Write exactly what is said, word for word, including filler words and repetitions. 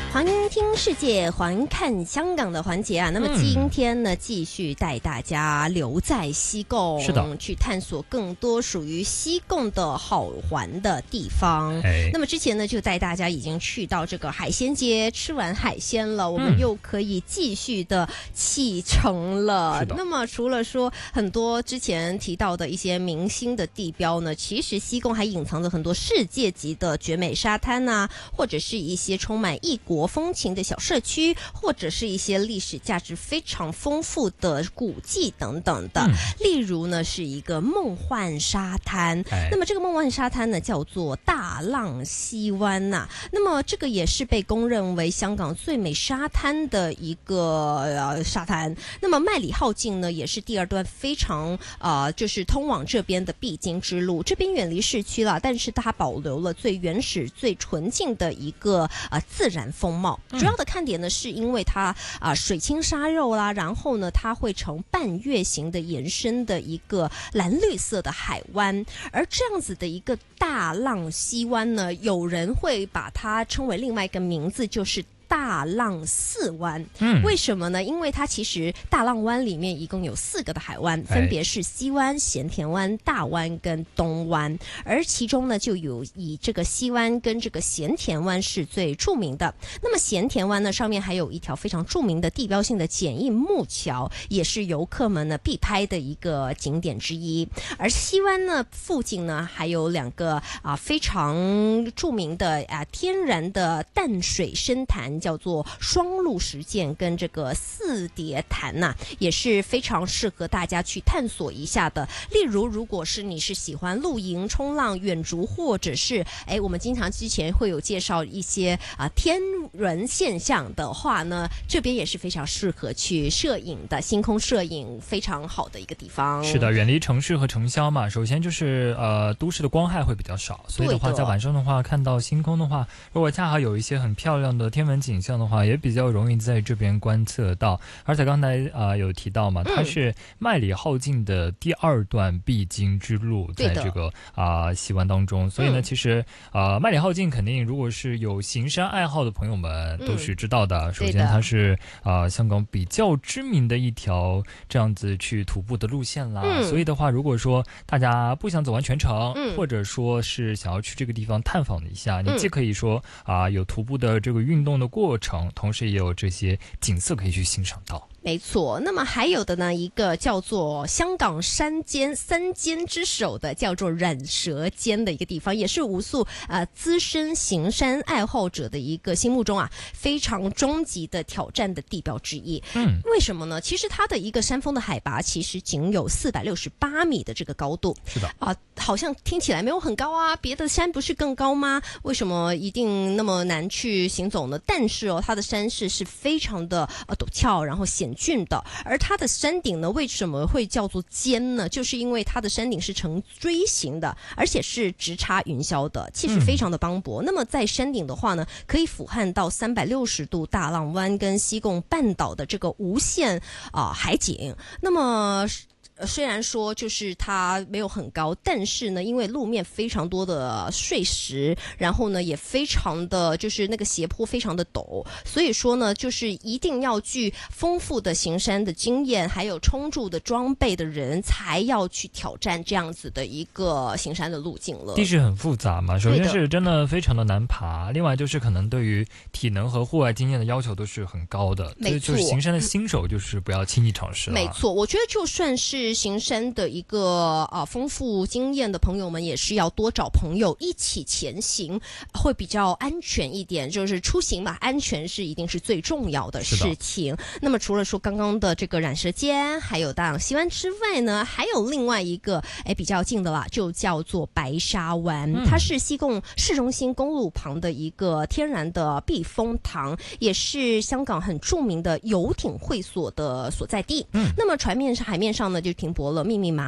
环听世界，环看香港的环节啊。那么今天呢，继续带大家留在西贡， 是的， 去探索更多属于西贡的好玩的地方。 哎、 那么之前呢，就带大家已经去到这个海鲜街，吃完海鲜了，我们又可以继续的启程了。那么除了说很多之前提到的一些明星的地标呢，其实西贡还隐藏着很多世界级的绝美沙滩啊，或者是一些充满异国风情的小社区，或者是一些历史价值非常丰富的古迹等等的。嗯、例如呢，是一个梦幻沙滩。哎、那么这个梦幻沙滩呢，叫做大浪西湾呐、啊。那么这个也是被公认为香港最美沙滩的一个、呃、沙滩。那么麦理浩径呢，也是第二段非常呃，就是通往这边的必经之路。这边远离市区了，但是它保留了最原始、最纯净的一个呃自然风貌。主要的看点呢，是因为它啊、呃、水清沙肉啦，然后呢，它会呈半月形的延伸的一个蓝绿色的海湾，而这样子的一个大浪西湾呢，有人会把它称为另外一个名字，就是大浪四湾。嗯，为什么呢？因为它其实大浪湾里面一共有四个的海湾，分别是西湾、咸田湾、大湾跟东湾，而其中呢就有以这个西湾跟这个咸田湾是最著名的。那么咸田湾呢，上面还有一条非常著名的地标性的简易木桥，也是游客们呢必拍的一个景点之一。而西湾呢附近呢还有两个啊非常著名的啊天然的淡水深潭，叫做双鹿石涧跟这个四叠潭呐、啊，也是非常适合大家去探索一下的。例如，如果是你是喜欢露营、冲浪、远足，或者是哎，我们经常之前会有介绍一些啊天文现象的话呢，这边也是非常适合去摄影的，星空摄影非常好的一个地方。 是的，远离城市和尘嚣嘛。首先就是呃，都市的光害会比较少，所以的话，在晚上的话看到星空的话，如果恰好有一些很漂亮的天文景象的话，也比较容易在这边观测到。而且刚才啊、呃、有提到嘛，它是麦理浩径的第二段必经之路，在这个啊、呃、西湾当中。所以呢，其实啊、呃、麦理浩径肯定如果是有行山爱好的朋友们都是知道的。嗯、首先它是啊、呃、香港比较知名的一条这样子去徒步的路线啦。嗯、所以的话，如果说大家不想走完全程，嗯、或者说是想要去这个地方探访一下，你既可以说啊、呃、有徒步的这个运动的过程，同时也有这些景色可以去欣赏到。 没错，那么还有的呢，一个叫做香港山间三尖之首的，叫做染蛇尖的一个地方，也是无数呃资深行山爱好者的一个心目中啊非常终极的挑战的地标之一。嗯，为什么呢？其实它的一个山峰的海拔其实仅有四百六十八米的这个高度。 是的啊、呃，好像听起来没有很高啊，别的山不是更高吗？为什么一定那么难去行走呢？但是哦，它的山势是非常的呃陡峭，然后险峻的，而它的山顶呢，为什么会叫做尖呢？就是因为它的山顶是呈锥形的，而且是直插云霄的，气势非常的磅礴。嗯、那么在山顶的话呢，可以俯瞰到三百六十度大浪湾跟西贡半岛的这个无限啊、呃、海景。那么虽然说就是它没有很高，但是呢，因为路面非常多的碎石，然后呢也非常的就是那个斜坡非常的陡，所以说呢，就是一定要具丰富的行山的经验，还有充足的装备的人，才要去挑战这样子的一个行山的路径了。 地势很复杂嘛，首先是真的非常的难爬，另外就是可能对于体能和户外经验的要求都是很高的， 没错， 就是行山的新手就是不要轻易尝试了。 没错，我觉得就算是行山的一个啊丰富经验的朋友们，也是要多找朋友一起前行，会比较安全一点。就是出行吧，安全是一定是最重要的事情。那么除了说刚刚的这个染蛇尖，还有大浪西湾之外呢，还有另外一个哎比较近的啦，就叫做白沙湾。嗯、它是西贡市中心公路旁的一个天然的避风塘，也是香港很著名的游艇会所的所在地。嗯、那么船面上、海面上呢，就停泊了密密麻